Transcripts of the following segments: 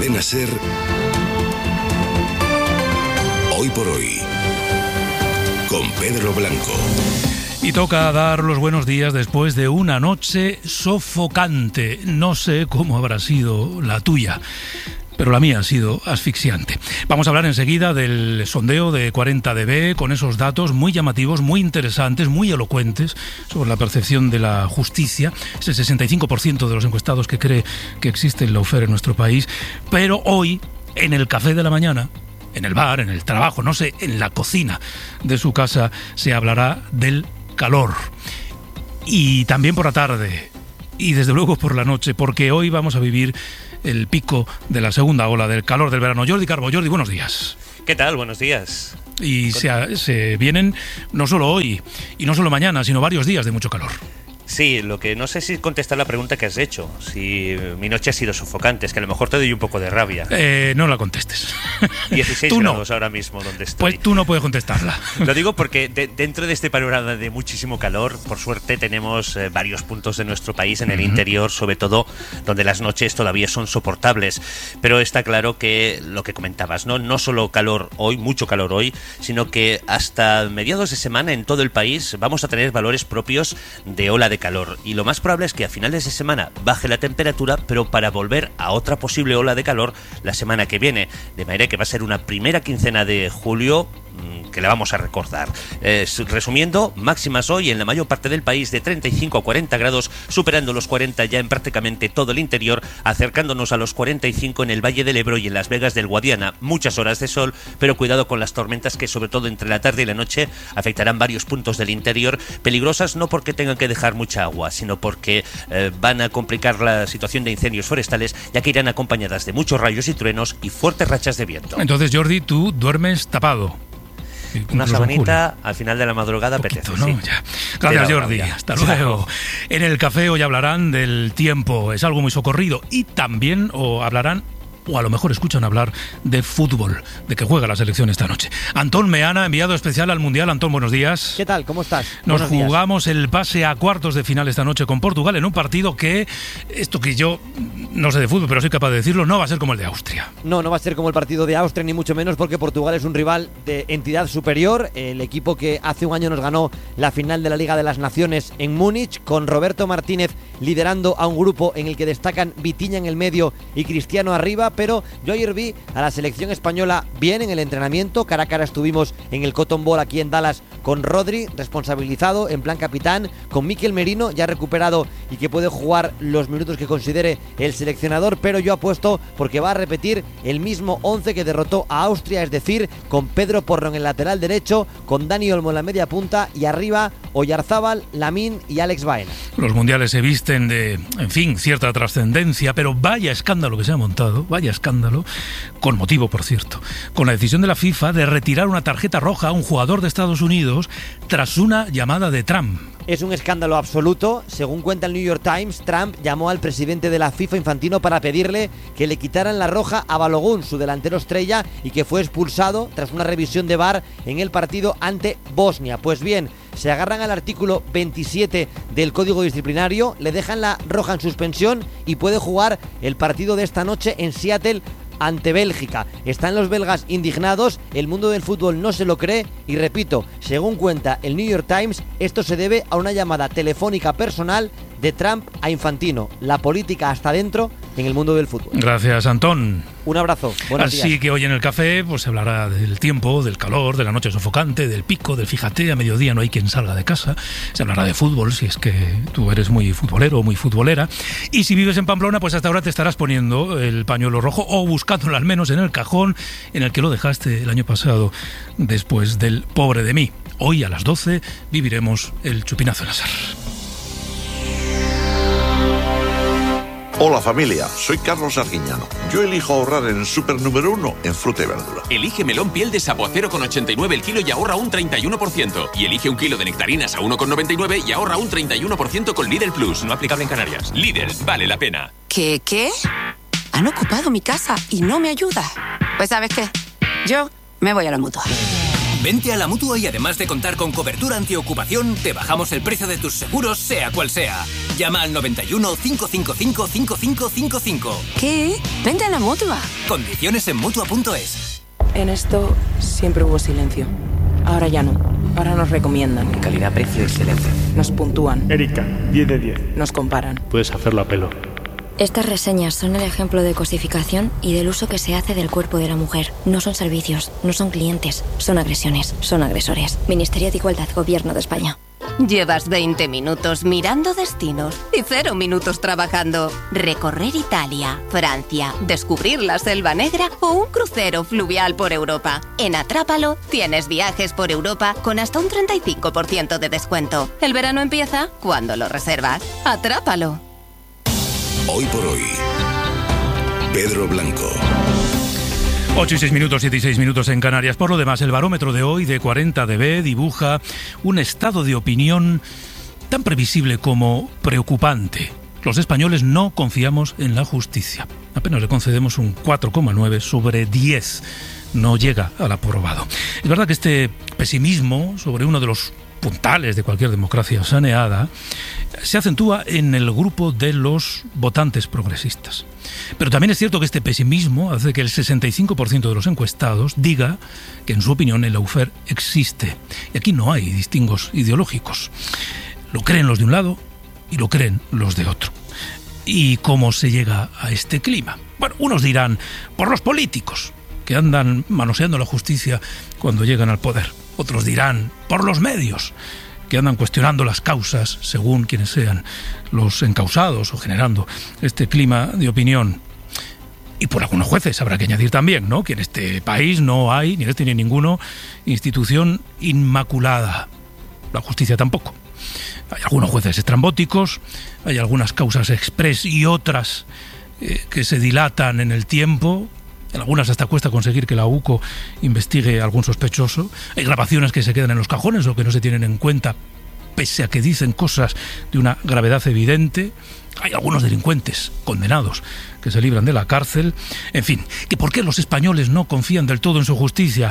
Cadena SER, Hoy por Hoy, con Pedro Blanco. Y toca dar los buenos días después de una noche sofocante. No sé cómo habrá sido la tuya, pero la mía ha sido asfixiante. Vamos a hablar enseguida del sondeo de 40dB, con esos datos muy llamativos, muy interesantes, muy elocuentes sobre la percepción de la justicia. Es el 65% de los encuestados que cree que existe el lawfare en nuestro país. Pero hoy, en el café de la mañana, en el bar, en el trabajo, no sé, en la cocina de su casa, se hablará del calor. Y también por la tarde, y desde luego por la noche, porque hoy vamos a vivir el pico de la segunda ola del calor del verano. Jordi Carbo. Jordi, buenos días. ¿Qué tal? Buenos días. Y se vienen no solo hoy y no solo mañana, sino varios días de mucho calor. Sí, lo que no sé si contestar la pregunta que has hecho, si mi noche ha sido sofocante, es que a lo mejor te doy un poco de rabia. No la contestes. 16 tú grados no. Ahora mismo donde estoy. Pues tú no puedes contestarla. Lo digo porque dentro de este panorama de muchísimo calor, por suerte tenemos varios puntos de nuestro país en el interior, sobre todo donde las noches todavía son soportables. Pero está claro que lo que comentabas, no solo calor hoy, mucho calor hoy, sino que hasta mediados de semana en todo el país vamos a tener valores propios de ola de calor, y lo más probable es que a finales de semana baje la temperatura, pero para volver a otra posible ola de calor la semana que viene, de manera que va a ser una primera quincena de julio que la vamos a recordar. Resumiendo, máximas hoy en la mayor parte del país de 35 a 40 grados, superando los 40 ya en prácticamente todo el interior, acercándonos a los 45 en el Valle del Ebro y en Las Vegas del Guadiana. Muchas horas de sol, pero cuidado con las tormentas que sobre todo entre la tarde y la noche afectarán varios puntos del interior, peligrosas no porque tengan que dejar mucha agua, sino porque van a complicar la situación de incendios forestales, ya que irán acompañadas de muchos rayos y truenos y fuertes rachas de viento. Entonces, Jordi, tú duermes tapado. Una sabanita al final de la madrugada apetece, ¿no? sí. Ya. Gracias, Jordi. Hasta luego. En el café hoy hablarán del tiempo. Es algo muy socorrido. Y también hablarán, o a lo mejor escuchan hablar, de fútbol, de que juega la selección esta noche. Antón Meana, enviado especial al Mundial. Antón, buenos días. ¿Qué tal? ¿Cómo estás? Nos jugamos el pase a cuartos de final esta noche con Portugal en un partido que, esto que yo no sé de fútbol, pero soy capaz de decirlo, no va a ser como el de Austria. No va a ser como el partido de Austria, ni mucho menos, porque Portugal es un rival de entidad superior. El equipo que hace un año nos ganó la final de la Liga de las Naciones en Múnich, con Roberto Martínez liderando a un grupo en el que destacan Vitinha en el medio y Cristiano arriba. Pero yo ayer vi a la selección española bien en el entrenamiento. Cara a cara estuvimos en el Cotton Bowl aquí en Dallas con Rodri, responsabilizado en plan capitán, con Mikel Merino ya recuperado y que puede jugar los minutos que considere el seleccionador, pero yo apuesto porque va a repetir el mismo 11 que derrotó a Austria, es decir, con Pedro Porro en el lateral derecho, con Dani Olmo en la media punta y arriba Oyarzábal, Lamine y Alex Baena. Los mundiales se visten de, en fin, cierta trascendencia, pero vaya escándalo que se ha montado, vaya escándalo, con motivo, por cierto, con la decisión de la FIFA de retirar una tarjeta roja a un jugador de Estados Unidos tras una llamada de Trump. Es un escándalo absoluto. Según cuenta el New York Times, Trump llamó al presidente de la FIFA, Infantino, para pedirle que le quitaran la roja a Balogun, su delantero estrella, y que fue expulsado tras una revisión de VAR en el partido ante Bosnia. Pues bien, se agarran al artículo 27 del Código Disciplinario, le dejan la roja en suspensión y puede jugar el partido de esta noche en Seattle ante Bélgica. Están los belgas indignados, el mundo del fútbol no se lo cree y, repito, según cuenta el New York Times, esto se debe a una llamada telefónica personal de Trump a Infantino. La política hasta dentro en el mundo del fútbol. Gracias, Antón. Un abrazo. Buenos días. Así que hoy en el café pues se hablará del tiempo, del calor, de la noche sofocante, del pico, del fíjate, a mediodía no hay quien salga de casa. Se hablará de fútbol, si es que tú eres muy futbolero o muy futbolera. Y si vives en Pamplona, pues hasta ahora te estarás poniendo el pañuelo rojo o buscándolo al menos en el cajón en el que lo dejaste el año pasado después del pobre de mí. Hoy a las 12 viviremos el chupinazo en la SER. Hola familia, soy Carlos Arguiñano. Yo elijo ahorrar en el súper número 1 en fruta y verdura. Elige melón piel de sapo a 0,89 el kilo y ahorra un 31%. Y elige un kilo de nectarinas a 1,99 y ahorra un 31% con Lidl Plus. No aplicable en Canarias. Lidl, vale la pena. ¿Qué? Han ocupado mi casa y no me ayuda. Pues ¿sabes qué? Yo me voy a la Mutua. Vente a la Mutua y además de contar con cobertura antiocupación, te bajamos el precio de tus seguros, sea cual sea. Llama al 91 555 5555. ¿Qué? Vente a la Mutua. Condiciones en Mutua.es. En esto siempre hubo silencio. Ahora ya no. Ahora nos recomiendan. Calidad, precio, excelencia. Nos puntúan. Erika, 10 de 10. Nos comparan. Puedes hacerlo a pelo. Estas reseñas son el ejemplo de cosificación y del uso que se hace del cuerpo de la mujer. No son servicios, no son clientes, son agresiones, son agresores. Ministerio de Igualdad, Gobierno de España. Llevas 20 minutos mirando destinos y 0 minutos trabajando. Recorrer Italia, Francia, descubrir la Selva Negra o un crucero fluvial por Europa. En Atrápalo tienes viajes por Europa con hasta un 35% de descuento. El verano empieza cuando lo reservas. Atrápalo. Hoy por hoy, Pedro Blanco. 8 y 6 minutos, 7 y 6 minutos en Canarias. Por lo demás, el barómetro de hoy de 40dB dibuja un estado de opinión tan previsible como preocupante. Los españoles no confiamos en la justicia. Apenas le concedemos un 4,9 sobre 10. No llega al aprobado. Es verdad que este pesimismo sobre uno de los puntales de cualquier democracia saneada se acentúa en el grupo de los votantes progresistas. Pero también es cierto que este pesimismo hace que el 65% de los encuestados diga que en su opinión el lawfare existe. Y aquí no hay distingos ideológicos. Lo creen los de un lado y lo creen los de otro. ¿Y cómo se llega a este clima? Bueno, unos dirán por los políticos, que andan manoseando la justicia cuando llegan al poder. Otros dirán por los medios, que andan cuestionando las causas según quienes sean los encausados o generando este clima de opinión. Y por algunos jueces habrá que añadir también, ¿no?, que en este país no hay, ni en este ni en ninguno, institución inmaculada. La justicia tampoco. Hay algunos jueces estrambóticos, hay algunas causas express y otras que se dilatan en el tiempo. En algunas hasta cuesta conseguir que la UCO investigue a algún sospechoso. Hay grabaciones que se quedan en los cajones o que no se tienen en cuenta, pese a que dicen cosas de una gravedad evidente. Hay algunos delincuentes condenados que se libran de la cárcel. En fin, ¿que por qué los españoles no confían del todo en su justicia?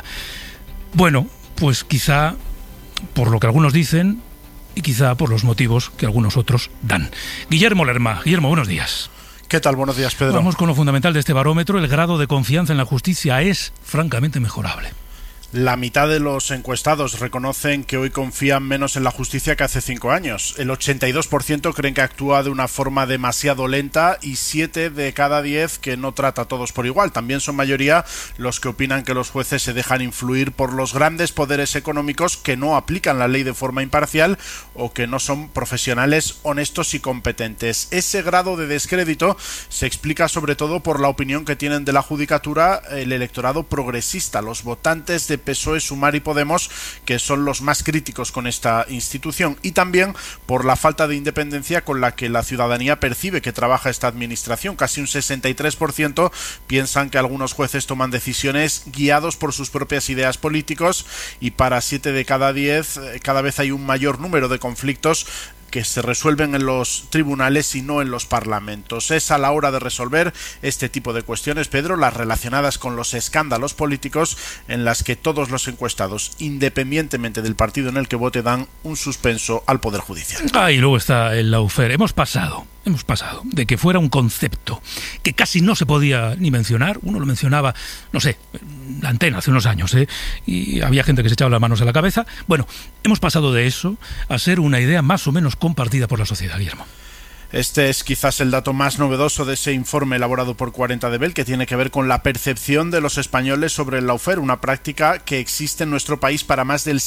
Bueno, pues quizá por lo que algunos dicen y quizá por los motivos que algunos otros dan. Guillermo Lerma. Guillermo, buenos días. ¿Qué tal? Buenos días, Pedro. Vamos con lo fundamental de este barómetro. El grado de confianza en la justicia es francamente mejorable. La mitad de los encuestados reconocen que hoy confían menos en la justicia que hace 5 años. El 82% creen que actúa de una forma demasiado lenta y 7 de cada 10 que no trata a todos por igual. También son mayoría los que opinan que los jueces se dejan influir por los grandes poderes económicos que no aplican la ley de forma imparcial o que no son profesionales honestos y competentes. Ese grado de descrédito se explica sobre todo por la opinión que tienen de la judicatura el electorado progresista, los votantes de PSOE, Sumar y Podemos, que son los más críticos con esta institución, y también por la falta de independencia con la que la ciudadanía percibe que trabaja esta administración. Casi un 63% piensan que algunos jueces toman decisiones guiados por sus propias ideas políticos, y para 7 de cada 10 cada vez hay un mayor número de conflictos que se resuelven en los tribunales y no en los parlamentos. Es a la hora de resolver este tipo de cuestiones, Pedro, las relacionadas con los escándalos políticos, en las que todos los encuestados, independientemente del partido en el que vote, dan un suspenso al Poder Judicial. Y luego está el lawfare. Hemos pasado de que fuera un concepto que casi no se podía ni mencionar. Uno lo mencionaba, no sé, la antena hace unos años, y había gente que se echaba las manos a la cabeza. Bueno, hemos pasado de eso a ser una idea más o menos compartida por la sociedad, Guillermo. Este es quizás el dato más novedoso de ese informe elaborado por 40dB, que tiene que ver con la percepción de los españoles sobre el lawfare, una práctica que existe en nuestro país para más del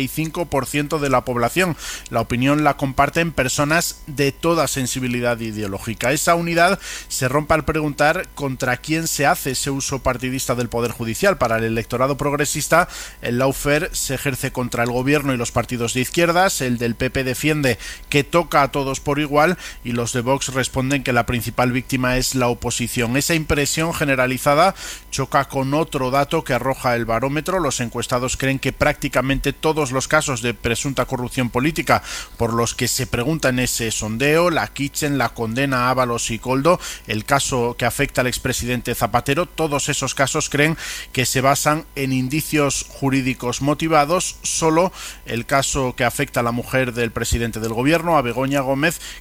65% de la población. La opinión la comparten personas de toda sensibilidad ideológica. Esa unidad se rompe al preguntar contra quién se hace ese uso partidista del Poder Judicial. Para el electorado progresista, el lawfare se ejerce contra el gobierno y los partidos de izquierdas. El del PP defiende que toca a todos por igual, y los de Vox responden que la principal víctima es la oposición. Esa impresión generalizada choca con otro dato que arroja el barómetro. Los encuestados creen que prácticamente todos los casos de presunta corrupción política por los que se pregunta en ese sondeo, la Kitchen, la condena a Ábalos y Koldo, el caso que afecta al expresidente Zapatero, todos esos casos creen que se basan en indicios jurídicos motivados. Solo el caso que afecta a la mujer del presidente del gobierno, a Begoña Gómez, creen los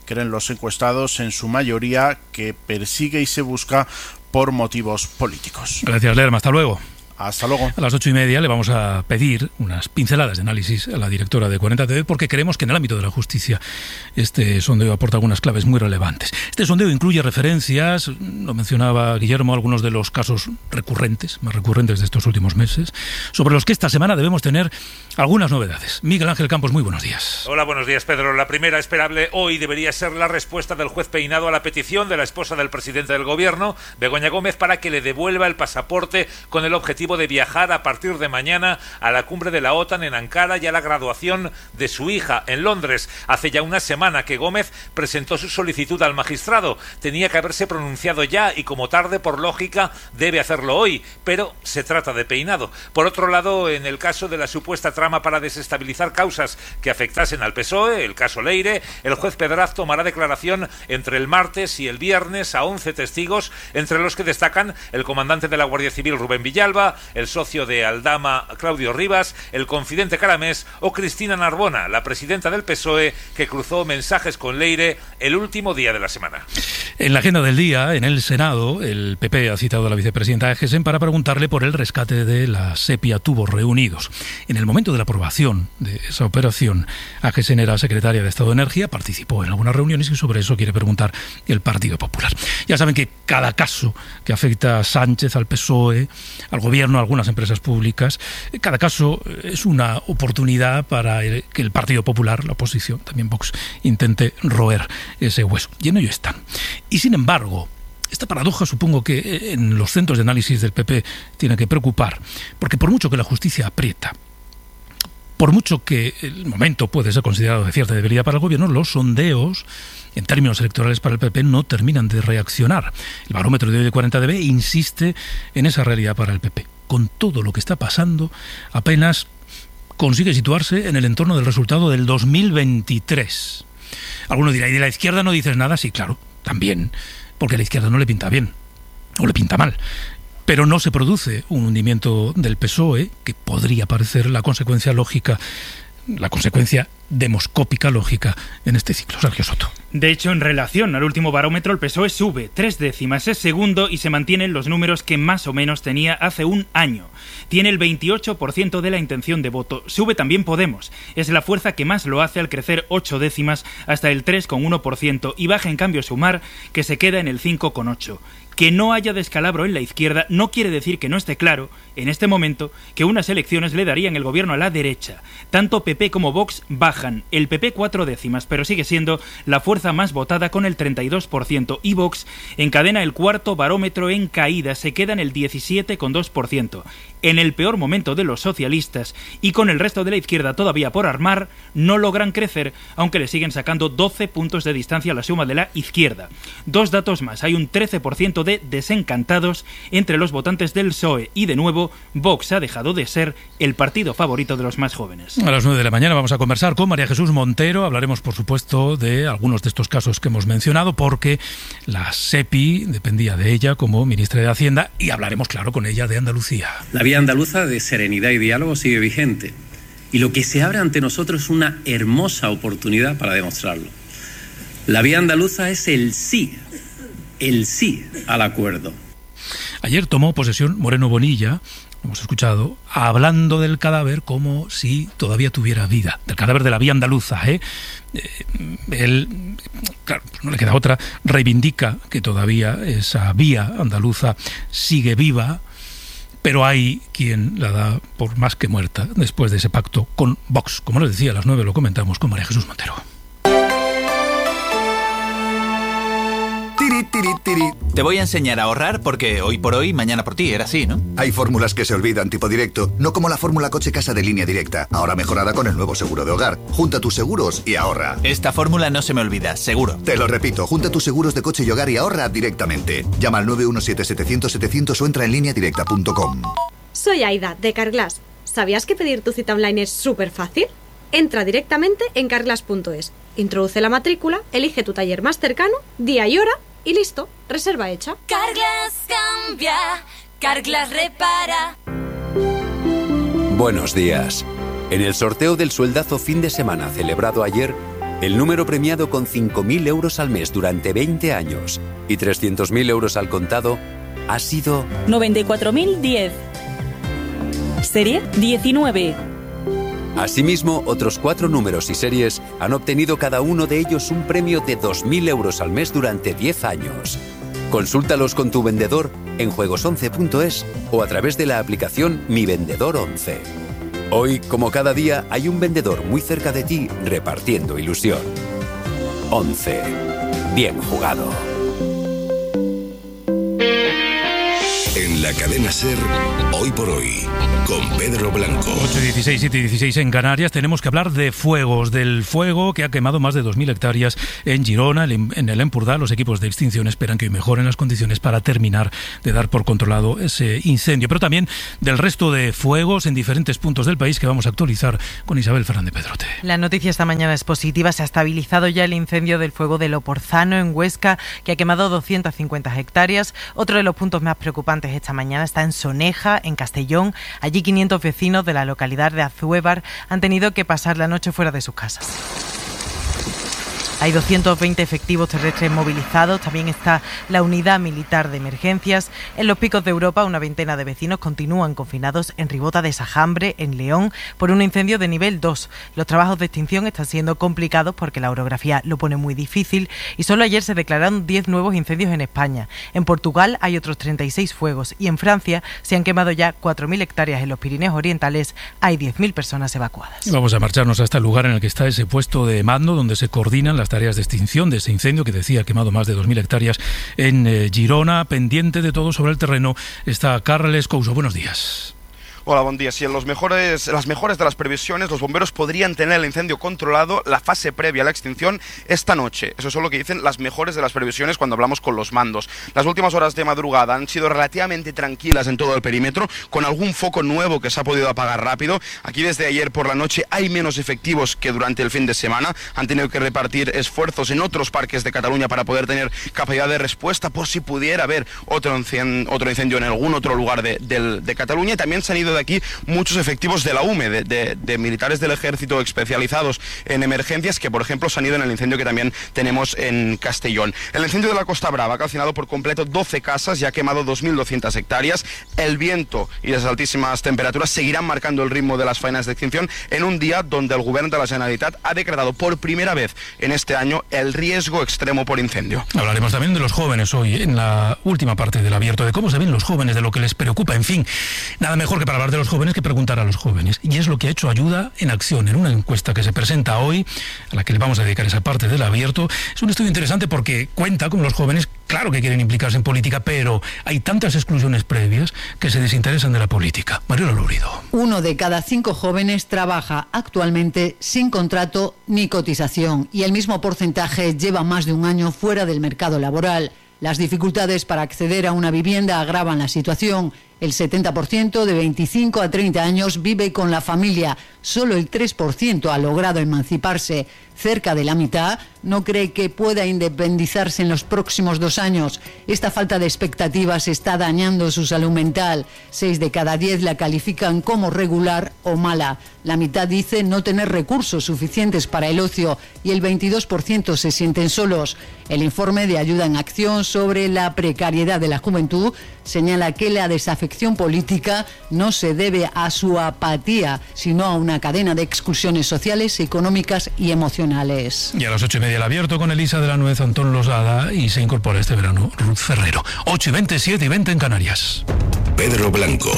los encuestados, en su mayoría, que persigue y se busca por motivos políticos. Gracias, Lerma. Hasta luego. Hasta luego. A las 8:30 le vamos a pedir unas pinceladas de análisis a la directora de 40TV porque creemos que en el ámbito de la justicia este sondeo aporta algunas claves muy relevantes. Este sondeo incluye referencias, lo mencionaba Guillermo, algunos de los casos más recurrentes de estos últimos meses, sobre los que esta semana debemos tener algunas novedades. Miguel Ángel Campos, muy buenos días. Hola, buenos días, Pedro. La primera esperable hoy debería ser la respuesta del juez Peinado a la petición de la esposa del presidente del gobierno, Begoña Gómez, para que le devuelva el pasaporte con el objetivo de viajar a partir de mañana a la cumbre de la OTAN en Ankara y a la graduación de su hija en Londres. Hace ya una semana que Gómez presentó su solicitud al magistrado. Tenía que haberse pronunciado ya y, como tarde, por lógica, debe hacerlo hoy, pero se trata de Peinado. Por otro lado, en el caso de la supuesta trama para desestabilizar causas que afectasen al PSOE, el caso Leire, el juez Pedraz tomará declaración entre el martes y el viernes a 11 testigos, entre los que destacan el comandante de la Guardia Civil Rubén Villalba, el socio de Aldama Claudio Rivas, el confidente Caramés o Cristina Narbona, la presidenta del PSOE, que cruzó mensajes con Leire el último día de la semana. En la agenda del día, en el Senado, el PP ha citado a la vicepresidenta Agesen para preguntarle por el rescate de la SEPI a tubos reunidos. En el momento de la aprobación de esa operación, Agesen era secretaria de Estado de Energía, participó en algunas reuniones y sobre eso quiere preguntar el Partido Popular. Ya saben que cada caso que afecta a Sánchez, al PSOE, al gobierno, a algunas empresas públicas, cada caso es una oportunidad para que el Partido Popular, la oposición, también Vox, intente roer ese hueso. Y en ello están. Y sin embargo, esta paradoja supongo que en los centros de análisis del PP tiene que preocupar, porque por mucho que la justicia aprieta, por mucho que el momento puede ser considerado de cierta debilidad para el gobierno, los sondeos en términos electorales para el PP no terminan de reaccionar. El barómetro de hoy de 40DB insiste en esa realidad para el PP. Con todo lo que está pasando, apenas consigue situarse en el entorno del resultado del 2023. Alguno dirá, ¿y de la izquierda no dices nada? Sí, claro, también, porque a la izquierda no le pinta bien, o le pinta mal. Pero no se produce un hundimiento del PSOE, que podría parecer la consecuencia lógica, la consecuencia demoscópica lógica en este ciclo. Sergio Soto. De hecho, en relación al último barómetro, el PSOE sube 3 décimas, es segundo y se mantienen los números que más o menos tenía hace un año. Tiene el 28% de la intención de voto. Sube también Podemos. Es la fuerza que más lo hace al crecer 8 décimas hasta el 3,1% y baja en cambio Sumar, que se queda en el 5,8%. Que no haya descalabro en la izquierda no quiere decir que no esté claro, en este momento, que unas elecciones le darían el gobierno a la derecha. Tanto PP como Vox bajan, el PP 4 décimas, pero sigue siendo la fuerza más votada con el 32%, y Vox encadena el cuarto barómetro en caída, se queda en el 17,2%. En el peor momento de los socialistas, y con el resto de la izquierda todavía por armar, no logran crecer, aunque le siguen sacando 12 puntos de distancia a la suma de la izquierda. Dos datos más, hay un 13% de desencantados entre los votantes del PSOE y, de nuevo, Vox ha dejado de ser el partido favorito de los más jóvenes. A las 9 de la mañana vamos a conversar con María Jesús Montero. Hablaremos, por supuesto, de algunos de estos casos que hemos mencionado, porque la SEPI dependía de ella como ministra de Hacienda, y hablaremos, claro, con ella de Andalucía. La vía andaluza de serenidad y diálogo sigue vigente, y lo que se abre ante nosotros es una hermosa oportunidad para demostrarlo. La vía andaluza es el sí al acuerdo. Ayer tomó posesión Moreno Bonilla, hemos escuchado, hablando del cadáver como si todavía tuviera vida, del cadáver de la vía andaluza. Él, claro, pues no le queda otra, reivindica que todavía esa vía andaluza sigue viva, pero hay quien la da por más que muerta después de ese pacto con Vox. Como les decía, a las 9 lo comentamos con María Jesús Montero. Te voy a enseñar a ahorrar porque hoy por hoy, mañana por ti, era así, ¿no? Hay fórmulas que se olvidan, tipo directo, no como la fórmula coche-casa de Línea Directa, ahora mejorada con el nuevo seguro de hogar. Junta tus seguros y ahorra. Esta fórmula no se me olvida, seguro. Te lo repito, junta tus seguros de coche y hogar y ahorra directamente. Llama al 917-700-700 o entra en lineadirecta.com. Soy Aida, de Carglass. ¿Sabías que pedir tu cita online es súper fácil? Entra directamente en carglass.es, introduce la matrícula, elige tu taller más cercano, día y hora, y listo, reserva hecha. Carglass cambia, Carglass repara. Buenos días. En el sorteo del sueldazo fin de semana celebrado ayer, El número premiado con 5.000 euros al mes durante 20 años y 300.000 euros al contado ha sido 94.010. Serie 19. Asimismo, otros 4 números y series han obtenido cada uno de ellos un premio de 2.000 euros al mes durante 10 años. Consúltalos con tu vendedor en juegos11.es o a través de la aplicación Mi Vendedor 11. Hoy, como cada día, hay un vendedor muy cerca de ti repartiendo ilusión. 11. Bien jugado. En la cadena SER, Hoy por Hoy, con Pedro Blanco. 8:16, 7:16 en Canarias. Tenemos que hablar de fuegos, del fuego que ha quemado más de 2.000 hectáreas en Girona, en el Empordà. Los equipos de extinción esperan que hoy mejoren las condiciones para terminar de dar por controlado ese incendio. Pero también del resto de fuegos en diferentes puntos del país que vamos a actualizar con Isabel Fernández Pedrote. La noticia esta mañana es positiva. Se ha estabilizado ya el incendio del fuego de Loporzano en Huesca, que ha quemado 250 hectáreas. Otro de los puntos más preocupantes esta mañana está en Soneja, en Castellón. Allí 500 vecinos de la localidad de Azuévar han tenido que pasar la noche fuera de sus casas. Hay 220 efectivos terrestres movilizados, también está la unidad militar de emergencias. En los Picos de Europa, una veintena de vecinos continúan confinados en Ribota de Sajambre, en León, por un incendio de nivel 2. Los trabajos de extinción están siendo complicados porque la orografía lo pone muy difícil y solo ayer se declararon 10 nuevos incendios en España. En Portugal hay otros 36 fuegos y en Francia se han quemado ya 4.000 hectáreas. En los Pirineos Orientales hay 10.000 personas evacuadas. Vamos a marcharnos hasta el lugar en el que está ese puesto de mando donde se coordinan las tareas de extinción de ese incendio que decía ha quemado más de 2.000 hectáreas en Girona. Pendiente de todo sobre el terreno está Carles Couso. Buenos días. Hola, buen día. Si en las mejores de las previsiones, los bomberos podrían tener el incendio controlado, la fase previa a la extinción, esta noche. Eso es lo que dicen las mejores de las previsiones cuando hablamos con los mandos. Las últimas horas de madrugada han sido relativamente tranquilas en todo el perímetro, con algún foco nuevo que se ha podido apagar rápido. Aquí desde ayer por la noche hay menos efectivos que durante el fin de semana. Han tenido que repartir esfuerzos en otros parques de Cataluña para poder tener capacidad de respuesta por si pudiera haber otro incendio en algún otro lugar de Cataluña. Y también se han ido de aquí muchos efectivos de la UME, de militares del ejército especializados en emergencias, que por ejemplo se han ido en el incendio que también tenemos en Castellón. El incendio de la Costa Brava ha calcinado por completo 12 casas y ha quemado 2.200 hectáreas. El viento y las altísimas temperaturas seguirán marcando el ritmo de las faenas de extinción en un día donde el Govern de la Generalitat ha decretado por primera vez en este año el riesgo extremo por incendio. Hablaremos también de los jóvenes hoy en la última parte del abierto, de cómo se ven los jóvenes, de lo que les preocupa. En fin, nada mejor que para hablar de los jóvenes que preguntar a los jóvenes. Y es lo que ha hecho Ayuda en Acción en una encuesta que se presenta hoy, a la que le vamos a dedicar esa parte del abierto. Es un estudio interesante porque cuenta con los jóvenes, claro que quieren implicarse en política, pero hay tantas exclusiones previas que se desinteresan de la política. Mariola Lourido. 1 de cada 5 jóvenes trabaja actualmente sin contrato ni cotización y el mismo porcentaje lleva más de un año fuera del mercado laboral. Las dificultades para acceder a una vivienda agravan la situación. El 70% de 25 a 30 años vive con la familia. Solo el 3% ha logrado emanciparse. Cerca de la mitad no cree que pueda independizarse en los próximos 2 años. Esta falta de expectativas está dañando su salud mental. 6 de cada 10 la califican como regular o mala. La mitad dice no tener recursos suficientes para el ocio y el 22% se sienten solos. El informe de Ayuda en Acción sobre la precariedad de la juventud señala que la desafección política no se debe a su apatía, sino a una cadena de exclusiones sociales, económicas y emocionales. Y a las 8:30 el abierto con Elisa de la Nuez, Antón Losada, y se incorpora este verano Ruth Ferrero. 8:20, 7:20 en Canarias. Pedro Blanco.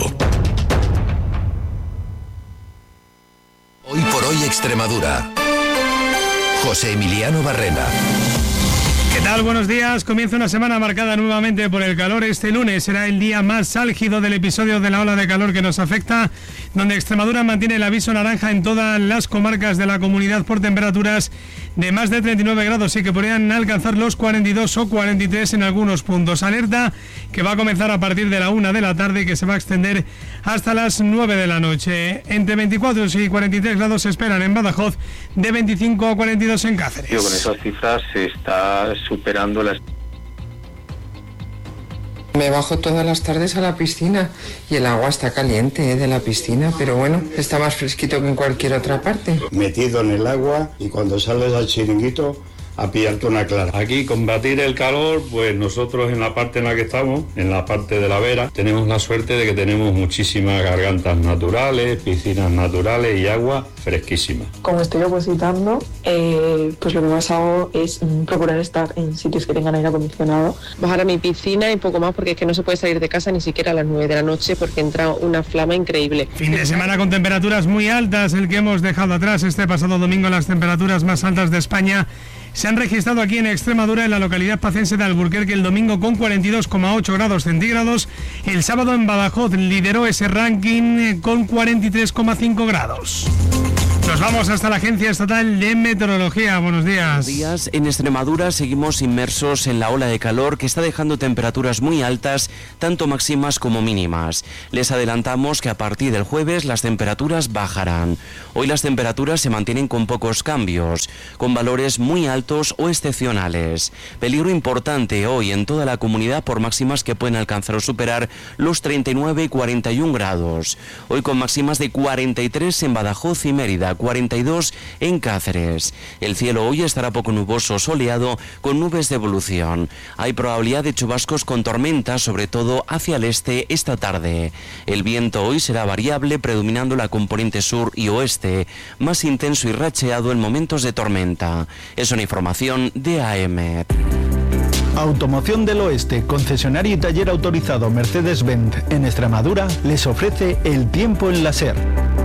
Hoy por hoy Extremadura. José Emiliano Barrena. ¿Qué tal? Buenos días. Comienza una semana marcada nuevamente por el calor. Este lunes será el día más álgido del episodio de la ola de calor que nos afecta, donde Extremadura mantiene el aviso naranja en todas las comarcas de la comunidad por temperaturas de más de 39 grados y que podrían alcanzar los 42 o 43 en algunos puntos. Alerta que va a comenzar a partir de la 1 de la tarde y que se va a extender hasta las 9 de la noche. Entre 24 y 43 grados se esperan en Badajoz, de 25 a 42 en Cáceres. Con esas cifras se está superando las... Me bajo todas las tardes a la piscina y el agua está caliente de la piscina, pero bueno, está más fresquito que en cualquier otra parte. Metido en el agua y cuando sales al chiringuito a pillarte una clara. Aquí combatir el calor, pues nosotros en la parte en la que estamos, en la parte de la Vera, tenemos la suerte de que tenemos muchísimas gargantas naturales, piscinas naturales y agua fresquísima. Como estoy opositando, pues lo que más hago es procurar estar en sitios que tengan aire acondicionado. Bajar a mi piscina y poco más, porque es que no se puede salir de casa ni siquiera a las 9 de la noche porque entra una flama increíble. Fin de semana con temperaturas muy altas, el que hemos dejado atrás. Este pasado domingo las temperaturas más altas de España se han registrado aquí en Extremadura, en la localidad pacense de Alburquerque, el domingo con 42,8 grados centígrados. El sábado en Badajoz lideró ese ranking con 43,5 grados. Nos vamos hasta la Agencia Estatal de Meteorología. Buenos días. Buenos días. En Extremadura seguimos inmersos en la ola de calor que está dejando temperaturas muy altas, tanto máximas como mínimas. Les adelantamos que a partir del jueves las temperaturas bajarán. Hoy las temperaturas se mantienen con pocos cambios, con valores muy altos o excepcionales. Peligro importante hoy en toda la comunidad por máximas que pueden alcanzar o superar los 39 y 41 grados. Hoy con máximas de 43 en Badajoz y Mérida, 42 en Cáceres. El cielo hoy estará poco nuboso, soleado, con nubes de evolución. Hay probabilidad de chubascos con tormentas, sobre todo hacia el este esta tarde. El viento hoy será variable, predominando la componente sur y oeste, más intenso y racheado en momentos de tormenta. Es una información de AEMET. Automoción del Oeste, concesionario y taller autorizado Mercedes-Benz en Extremadura, les ofrece el tiempo en la SER.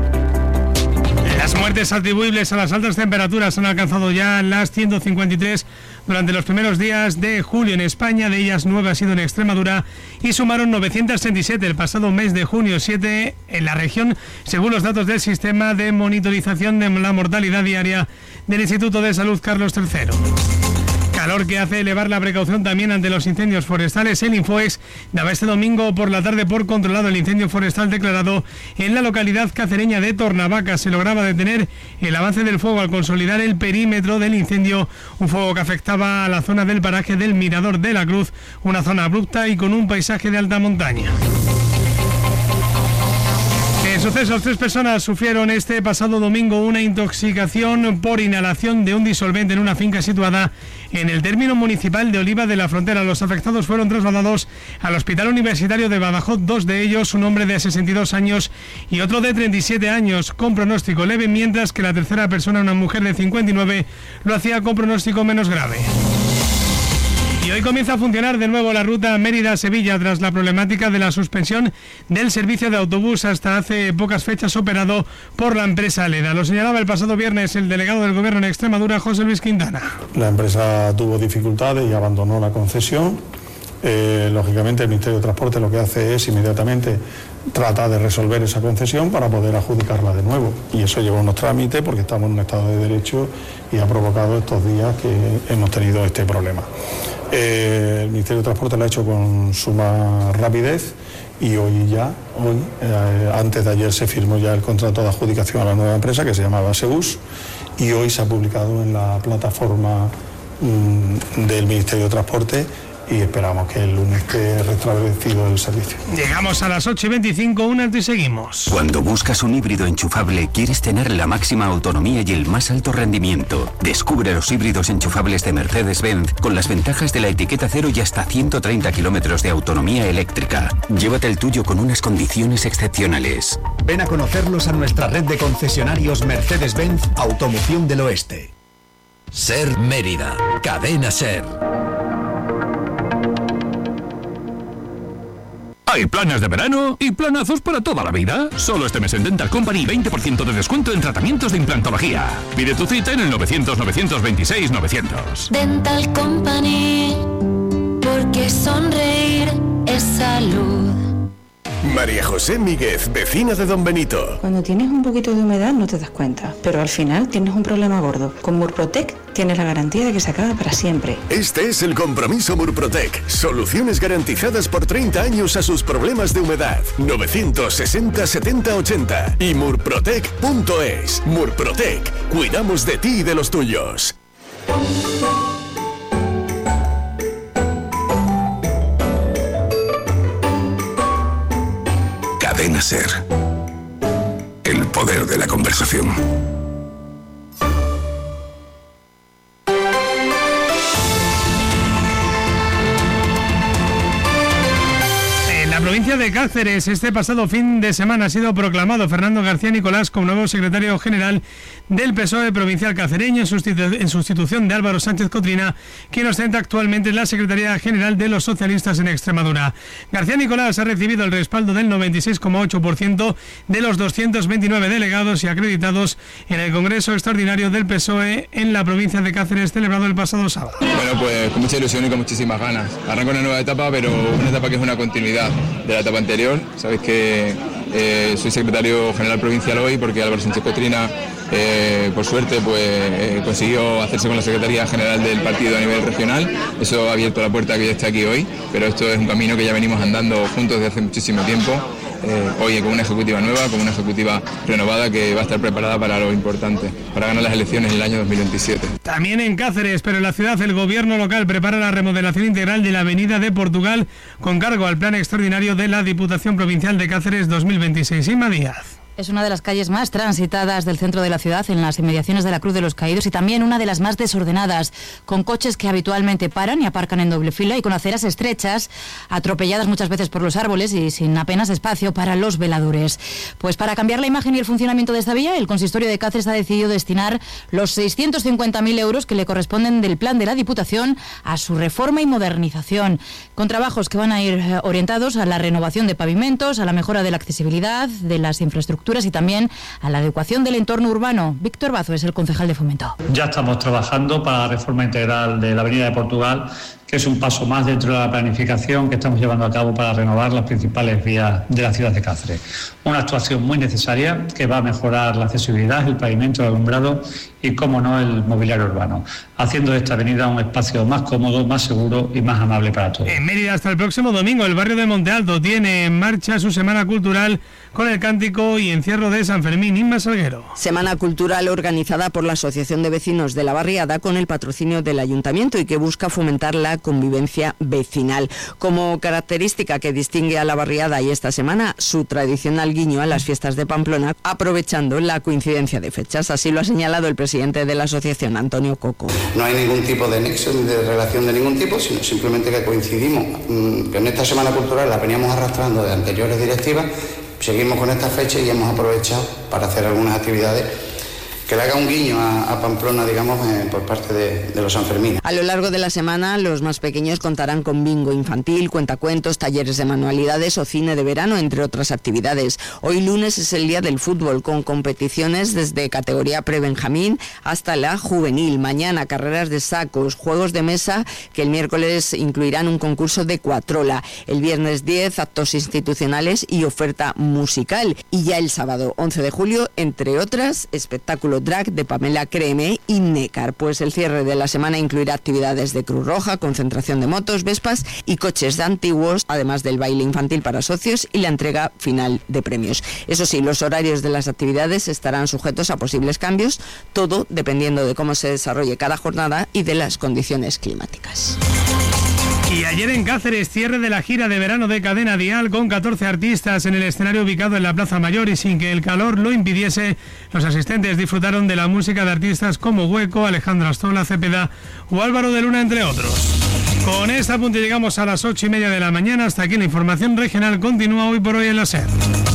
Las muertes atribuibles a las altas temperaturas han alcanzado ya las 153 durante los primeros días de julio en España. De ellas 9 han sido en Extremadura y sumaron 937 el pasado mes de junio, 7 en la región, según los datos del sistema de monitorización de la mortalidad diaria del Instituto de Salud Carlos III. Calor que hace elevar la precaución también ante los incendios forestales. El Infoex daba este domingo por la tarde por controlado el incendio forestal declarado en la localidad cacereña de Tornavaca. Se lograba detener el avance del fuego al consolidar el perímetro del incendio, un fuego que afectaba a la zona del paraje del Mirador de la Cruz, una zona abrupta y con un paisaje de alta montaña. En sucesos, 3 personas sufrieron este pasado domingo una intoxicación por inhalación de un disolvente en una finca situada en el término municipal de Oliva de la Frontera. Los afectados fueron trasladados al Hospital Universitario de Badajoz, 2 de ellos, un hombre de 62 años y otro de 37 años, con pronóstico leve, mientras que la tercera persona, una mujer de 59, lo hacía con pronóstico menos grave. Y hoy comienza a funcionar de nuevo la ruta Mérida-Sevilla tras la problemática de la suspensión del servicio de autobús hasta hace pocas fechas operado por la empresa Leda. Lo señalaba el pasado viernes el delegado del Gobierno en Extremadura, José Luis Quintana. La empresa tuvo dificultades y abandonó la concesión. Lógicamente el Ministerio de Transporte lo que hace es inmediatamente tratar de resolver esa concesión para poder adjudicarla de nuevo, y eso lleva unos trámites porque estamos en un estado de derecho y ha provocado estos días que hemos tenido este problema. El Ministerio de Transporte lo ha hecho con suma rapidez y antes de ayer se firmó ya el contrato de adjudicación a la nueva empresa que se llamaba Sebus, y hoy se ha publicado en la plataforma del Ministerio de Transporte y esperamos que el lunes esté restablecido el servicio. Llegamos a las 8:25, un alto y seguimos. Cuando buscas un híbrido enchufable, quieres tener la máxima autonomía y el más alto rendimiento. Descubre los híbridos enchufables de Mercedes-Benz con las ventajas de la etiqueta cero y hasta 130 kilómetros de autonomía eléctrica. Llévate el tuyo con unas condiciones excepcionales. Ven a conocerlos a nuestra red de concesionarios Mercedes-Benz Automoción del Oeste. SER Mérida, cadena SER. Hay planes de verano y planazos para toda la vida. Solo este mes en Dental Company 20% de descuento en tratamientos de implantología. Pide tu cita en el 900-926-900. Dental Company, porque sonreír es salud. María José Míguez, vecina de Don Benito. Cuando tienes un poquito de humedad no te das cuenta, pero al final tienes un problema gordo. Con Murprotec tienes la garantía de que se acaba para siempre. Este es el compromiso Murprotec. Soluciones garantizadas por 30 años a sus problemas de humedad. 960-70-80 y murprotec.es. Murprotec. Cuidamos de ti y de los tuyos. Cadena SER. El poder de la conversación. La provincia de Cáceres, este pasado fin de semana ha sido proclamado Fernando García Nicolás como nuevo secretario general del PSOE provincial cacereño en sustitución de Álvaro Sánchez Cotrina, quien ostenta actualmente la Secretaría General de los Socialistas en Extremadura. García Nicolás ha recibido el respaldo del 96,8% de los 229 delegados y acreditados en el Congreso Extraordinario del PSOE en la provincia de Cáceres, celebrado el pasado sábado. Bueno, pues con mucha ilusión y con muchísimas ganas. Arranco una nueva etapa, pero una etapa que es una continuidad de la etapa anterior. Sabéis que soy secretario general provincial hoy porque Álvaro Sánchez Cotrina, por suerte, pues consiguió hacerse con la Secretaría General del partido a nivel regional. Eso ha abierto la puerta a que yo esté aquí hoy, pero esto es un camino que ya venimos andando juntos desde hace muchísimo tiempo. Hoy con una ejecutiva nueva, con una ejecutiva renovada que va a estar preparada para lo importante, para ganar las elecciones en el año 2027. También en Cáceres, pero en la ciudad, el gobierno local prepara la remodelación integral de la Avenida de Portugal con cargo al plan extraordinario de la Diputación Provincial de Cáceres 2026. Inma Díaz. Es una de las calles más transitadas del centro de la ciudad, en las inmediaciones de la Cruz de los Caídos, y también una de las más desordenadas, con coches que habitualmente paran y aparcan en doble fila y con aceras estrechas, atropelladas muchas veces por los árboles y sin apenas espacio para los veladores. Pues para cambiar la imagen y el funcionamiento de esta vía, el Consistorio de Cáceres ha decidido destinar los 650.000 euros que le corresponden del plan de la Diputación a su reforma y modernización, con trabajos que van a ir orientados a la renovación de pavimentos, a la mejora de la accesibilidad, de las infraestructuras y también a la adecuación del entorno urbano. Víctor Bazo es el concejal de Fomento. Ya estamos trabajando para la reforma integral de la Avenida de Portugal, que es un paso más dentro de la planificación que estamos llevando a cabo para renovar las principales vías de la ciudad de Cáceres. Una actuación muy necesaria que va a mejorar la accesibilidad, el pavimento, el alumbrado y, cómo no, el mobiliario urbano, haciendo de esta avenida un espacio más cómodo, más seguro y más amable para todos. En Mérida, hasta el próximo domingo, el barrio de Monte Alto tiene en marcha su semana cultural con el cántico y encierro de San Fermín. Inma Salguero. Semana cultural organizada por la Asociación de Vecinos de la Barriada con el patrocinio del Ayuntamiento y que busca fomentar la convivencia vecinal. Como característica que distingue a la Barriada y esta semana, su tradicional guiño a las fiestas de Pamplona, aprovechando la coincidencia de fechas. Así lo ha señalado el presidente de la asociación, Antonio Coco. No hay ningún tipo de nexo ni de relación de ningún tipo, sino simplemente que coincidimos. Que en esta semana cultural la veníamos arrastrando de anteriores directivas, seguimos con esta fecha y hemos aprovechado para hacer algunas actividades que le haga un guiño a Pamplona, digamos, por parte de los Sanfermines. A lo largo de la semana, los más pequeños contarán con bingo infantil, cuentacuentos, talleres de manualidades o cine de verano, entre otras actividades. Hoy lunes es el día del fútbol, con competiciones desde categoría pre-benjamín hasta la juvenil. Mañana, carreras de sacos, juegos de mesa, que el miércoles incluirán un concurso de cuatrola. El viernes 10, actos institucionales y oferta musical. Y ya el sábado 11 de julio, entre otras, espectáculo drag de Pamela Creme y Nécar. Pues el cierre de la semana incluirá actividades de Cruz Roja, concentración de motos, vespas y coches de antiguos, además del baile infantil para socios y la entrega final de premios. Eso sí, los horarios de las actividades estarán sujetos a posibles cambios, todo dependiendo de cómo se desarrolle cada jornada y de las condiciones climáticas. Y ayer en Cáceres, cierre de la gira de verano de Cadena Dial con 14 artistas en el escenario ubicado en la Plaza Mayor, y sin que el calor lo impidiese, los asistentes disfrutaron de la música de artistas como Hueco, Alejandro Astola, Cepeda o Álvaro de Luna, entre otros. Con este apunte llegamos a las 8:30 de la mañana. Hasta aquí la información regional. Continúa Hoy por Hoy en la SER.